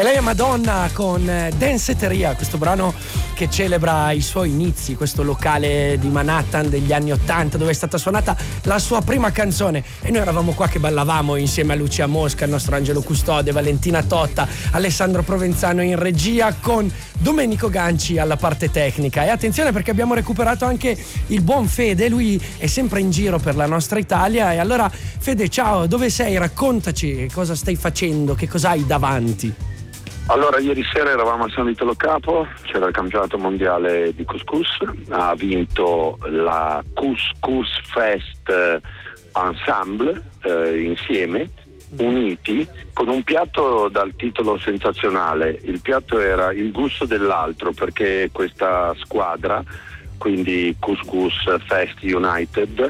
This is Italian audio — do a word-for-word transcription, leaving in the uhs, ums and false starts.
E lei è Madonna con Danceteria, questo brano che celebra i suoi inizi, questo locale di Manhattan degli anni ottanta dove è stata suonata la sua prima canzone, e noi eravamo qua che ballavamo insieme a Lucia Mosca, il nostro Angelo Custode, Valentina Totta, Alessandro Provenzano in regia, con Domenico Ganci alla parte tecnica. E attenzione, perché abbiamo recuperato anche il buon Fede, lui è sempre in giro per la nostra Italia. E allora Fede, ciao, dove sei? Raccontaci che cosa stai facendo, che cosa hai davanti. Allora, ieri sera eravamo a San Vitolo Capo, c'era il campionato mondiale di couscous, ha vinto la Couscous Fest Ensemble, eh, insieme, uniti, con un piatto dal titolo sensazionale. Il piatto era Il gusto dell'altro, perché questa squadra, quindi Couscous Fest United,